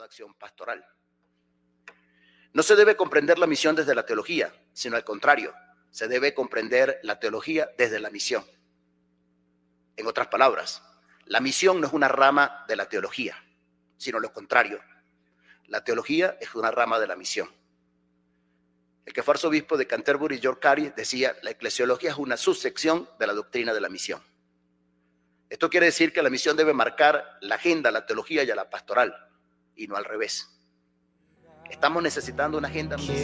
de acción pastoral. No se debe comprender la misión desde la teología, sino al contrario, se debe comprender la teología desde la misión. En otras palabras, la misión no es una rama de la teología, sino lo contrario. La teología es una rama de la misión. El que fue arzobispo de Canterbury, George Carey, decía: la eclesiología es una subsección de la doctrina de la misión. Esto quiere decir que la misión debe marcar la agenda a la teología y a la pastoral, y no al revés. Estamos necesitando una agenda.